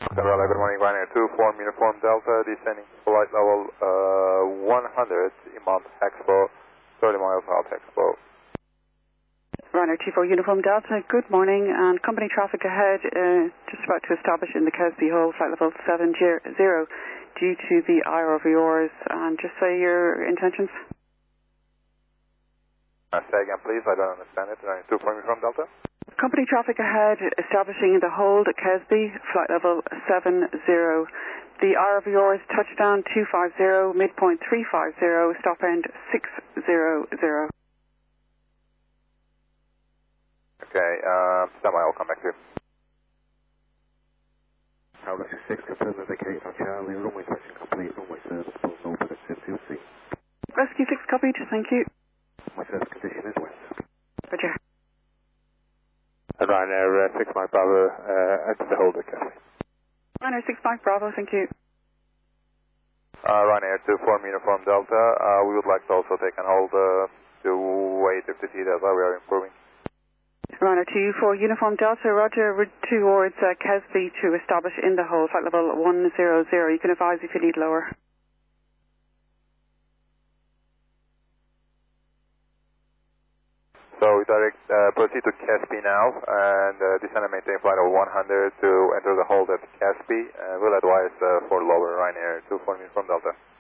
Gabriela, good morning, Ryanair 24 Uniform Delta, descending flight level 100 in Mount Expo, 30 miles out Expo. Ryanair 24 Uniform Delta, good morning, and company traffic ahead, just about to establish in the Kesby Hole, flight level 70, due to the IRVRs, and just say your intentions. Say again please, I don't understand it, Ryanair 24 Uniform Delta. Company traffic ahead, establishing the hold at Kesby, flight level 70. The IRVR is touchdown 250, midpoint 350, stop end 600. Okay, stand by, I'll come back to you. Rescue 6, confirm indicate on Charlie, runway section complete, runway service, full open at 2C. Rescue 6 copied, thank you. My service condition is west. Roger. Ryanair 6 Mike Bravo, at the hold at Kesby. Ryanair 6 Mike Bravo, thank you. Ryanair 24 Uniform Delta, we would like to also take an hold to wait if the see that we are improving. Ryanair 24 Uniform Delta, roger, towards Kesby to establish in the hold, flight level 100. You can advise if you need lower. So we proceed to Kesby now, and descend and maintain flight level 100 to enter the hold at Kesby, and we'll advise for lower Ryanair 24 Uniform Delta.